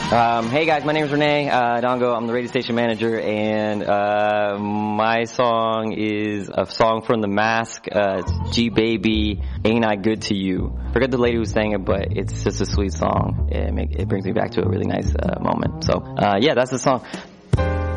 Hey guys, my name is Renee Dongo. I'm the radio station manager, and my song is a song from The Mask. It's G Baby, Ain't I Good to You. Forget the lady who sang it, but it's just a sweet song. It brings me back to a really nice moment. So yeah, that's the song.